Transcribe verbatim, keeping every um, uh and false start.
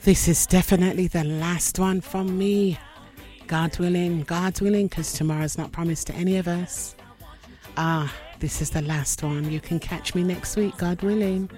This is definitely the last one from me. God willing, God willing, because tomorrow's not promised to any of us. Ah, this is the last one. You can catch me next week, God willing.